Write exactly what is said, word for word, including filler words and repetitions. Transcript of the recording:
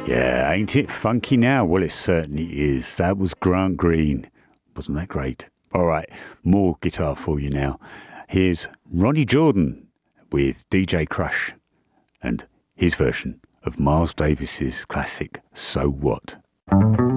Yeah, ain't it funky now? Well, it certainly is. That was Grant Green. Wasn't that great? All right, more guitar for you now. Here's Ronnie Jordan with D J Crush and his version of Miles Davis's classic So What.